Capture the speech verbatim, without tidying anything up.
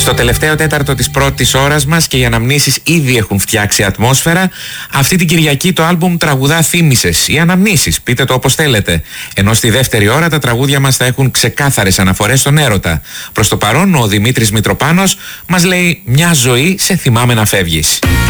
Στο τελευταίο τέταρτο της πρώτης ώρας μας και οι αναμνήσεις ήδη έχουν φτιάξει ατμόσφαιρα. Αυτή την Κυριακή το άλμπουμ τραγουδά θύμησες ή αναμνήσεις, πείτε το όπως θέλετε. Ενώ στη δεύτερη ώρα τα τραγούδια μας θα έχουν ξεκάθαρες αναφορές στον έρωτα. Προς το παρόν ο Δημήτρης Μητροπάνος μας λέει «Μια ζωή σε θυμάμαι να φεύγεις».